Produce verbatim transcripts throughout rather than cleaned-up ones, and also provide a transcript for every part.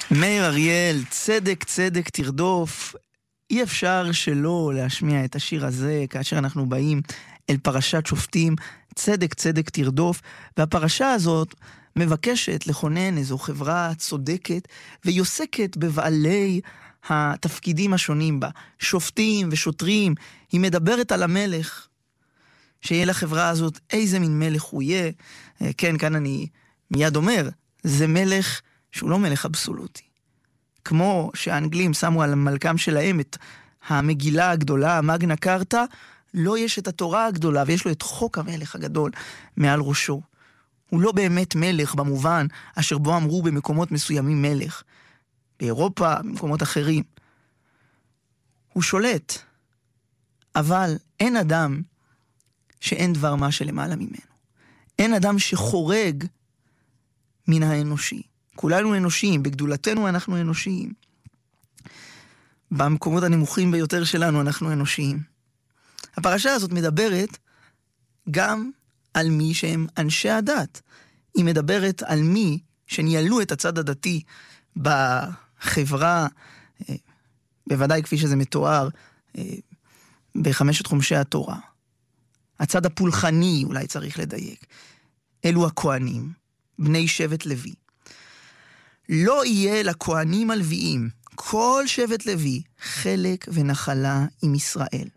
מאיר אריאל, צדק צדק תרדוף. אי אפשר שלא להשמיע את השיר הזה כאשר אנחנו באים אל פרשת שופטים, צדק צדק תרדוף. והפרשה הזאת מבקשת לכונן איזו חברה צודקת, והיא עוסקת בבעלי התפקידים השונים בה, שופטים ושוטרים. היא מדברת על המלך, שיהיה לחברה הזאת איזה מין מלך הוא יהיה. כן, כאן אני מיד אומר, זה מלך שהוא לא מלך אבסולוטי. כמו שהאנגלים שמו על מלכם שלהם את המגילה הגדולה, המגנה קרטה, לא יש את התורה הגדולה, ויש לו את חוק המלך הגדול מעל ראשו. הוא לא באמת מלך במובן אשר בו אמרו במקומות מסוימים מלך. באירופה, במקומות אחרים. הוא שולט, אבל אין אדם שאין דבר מה שלמעלה ממנו. אין אדם שחורג מן האנושי. כולנו אנושיים, בגדולתנו אנחנו אנושיים. במקומות הנמוכים ביותר שלנו אנחנו אנושיים. הפרשה הזאת מדברת גם על מי שהם אנשי הדת. היא מדברת על מי שניהלו את הצד הדתי בחברה, בוודאי כפי שזה מתואר בחמשת חומשי התורה. הצד הפולחני, אולי צריך לדייק. אלו הכהנים, בני שבט לוי. לא יהיה לכהנים הלוויים, כל שבט לוי, חלק ונחלה עם ישראל.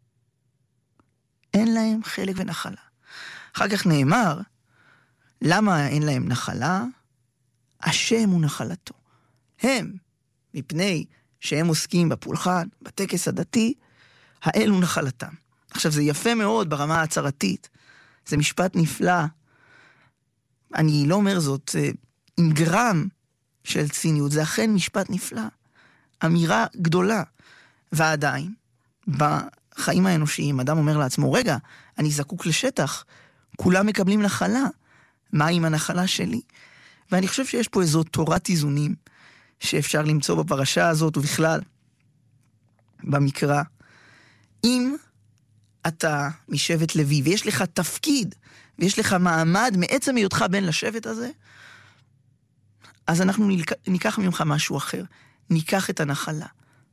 אין להם חלק ונחלה. אחר כך נאמר, למה אין להם נחלה? השם הוא נחלתו. הם, מפני שהם עוסקים בפולחן, בטקס הדתי, האלו נחלתם. עכשיו זה יפה מאוד ברמה ההצהרתית, זה משפט נפלא. אני לא אומר זאת עם גרם של ציניות, זה אכן משפט נפלא. אמירה גדולה. ועדיין, בחיים האנושיים, אדם אומר לעצמו, רגע, אני זקוק לשטח, כולם מקבלים נחלה, מה עם הנחלה שלי? ואני חושב שיש פה איזו תורת איזונים, שאפשר למצוא בפרשה הזאת, ובכלל, במקרא. אם אתה משבט לוי, ויש לך תפקיד, ויש לך מעמד מעצם היותך בן לשבט הזה, אז אנחנו ניקח ממך משהו אחר. ניקח את הנחלה.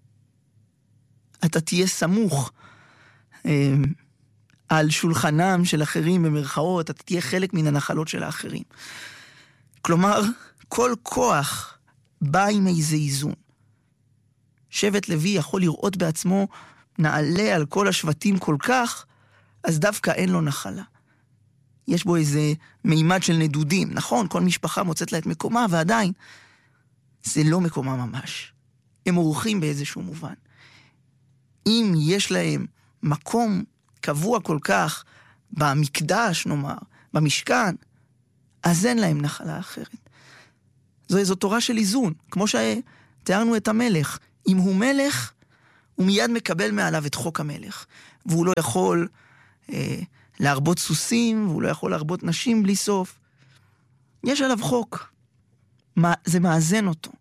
אתה תהיה סמוך אה, על שולחנם של אחרים במרכאות, אתה תהיה חלק מן הנחלות של האחרים. כלומר, כל כוח בא עם איזה איזון. שבט לוי יכול לראות בעצמו נעלה על כל השבטים כל כך, אז דווקא אין לו נחלה. יש בו איזה מימד של נדודים. נכון, כל משפחה מוצאת לה את מקומה, ועדיין זה לא מקומה ממש. הם אורחים באיזשהו מובן. אם יש להם מקום קבוע כל כך במקדש, נאמר, במשכן, אז אין להם נחלה אחרת. זו איזו תורה של איזון, כמו שתיארנו את המלך. אם הוא מלך, הוא מיד מקבל מעליו את חוק המלך. והוא לא יכול אה, להרבות סוסים, והוא לא יכול להרבות נשים בלי סוף. יש עליו חוק. מה, זה מאזן אותו.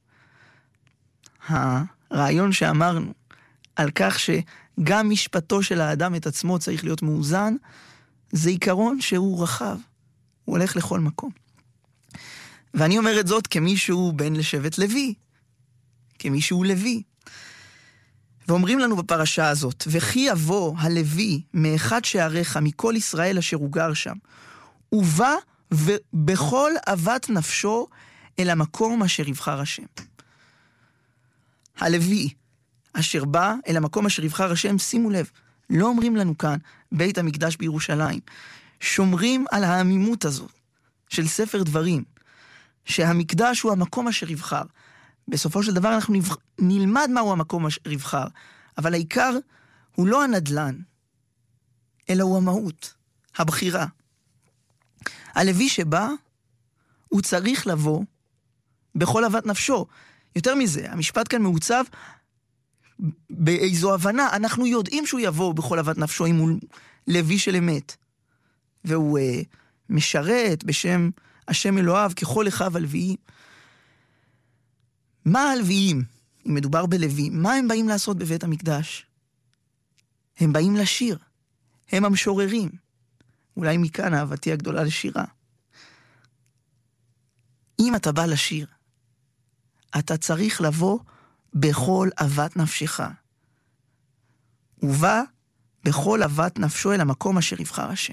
הרעיון שאמרנו, על כך שגם משפטו של האדם את עצמו צריך להיות מאוזן, זה עיקרון שהוא רחב. הוא הולך לכל מקום. ואני אומר את זאת כמישהו בן לשבט לוי. כמישהו לוי. ואומרים לנו בפרשה הזאת, וכי יבוא הלוי מאחד שעריך מכל ישראל אשר הוא גר שם, ובא ובכל אהבת נפשו אל המקום אשר יבחר השם. הלוי אשר בא אל המקום אשר יבחר השם, שימו לב, לא אומרים לנו כאן בית המקדש בירושלים, שומרים על העמימות הזאת של ספר דברים, שהמקדש הוא המקום אשר יבחר. בסופו של דבר אנחנו נבח... נלמד מהו המקום אשר יבחר, אבל העיקר הוא לא הנדלן, אלא הוא המהות, הבחירה. הלוי שבא, הוא צריך לבוא בכל אהבת נפשו. יותר מזה, המשפט כאן מעוצב באיזו הבנה, אנחנו יודעים שהוא יבוא בכל אהבת נפשו אם הוא לוי של אמת, והוא uh, משרת בשם השם אלוהיו ככל אחיו הלוויים. מה הלוויים, אם מדובר בלוי, מה הם באים לעשות בבית המקדש? הם באים לשיר, הם המשוררים. אולי מכאן אהבתי הגדולה לשירה. אם אתה בא לשיר, אתה צריך לבוא בכל אהבת נפשך. ובא בכל אהבת נפשו אל המקום אשר יבחר השם.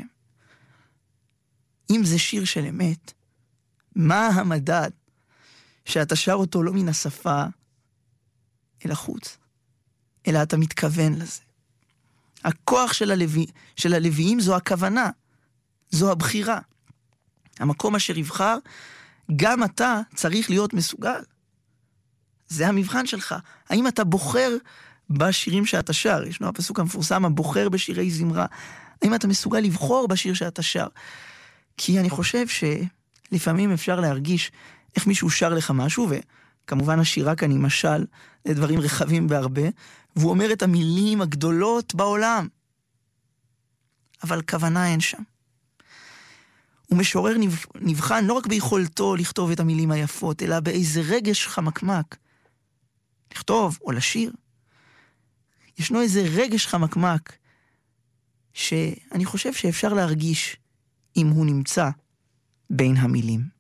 אם זה שיר של אמת, מה המדד שאתה שר אותו לא מן השפה אל החוץ, אלא אתה מתכוון לזה. הכוח של, הלוי, של הלוויים זו הכוונה, זו הבחירה. המקום אשר יבחר, גם אתה צריך להיות מסוגל. זה המבחן שלך. האם אתה בוחר בשירים שאתה שר? ישנו הפסוק המפורסם, הבוחר בשירי זמרה. האם אתה מסוגל לבחור בשיר שאתה שר? כי אני חושב שלפעמים אפשר להרגיש איך מישהו שר לך משהו, וכמובן השירה כאן היא משל לדברים רחבים בהרבה, והוא אומר את המילים הגדולות בעולם. אבל כוונה אין שם. ומשורר נבחן לא רק ביכולתו לכתוב את המילים היפות, אלא באיזה רגש חמקמק. לכתוב או לשיר. ישנו איזה רגש חמקמק, שאני חושב שאפשר להרגיש אם הוא נמצא בין המילים.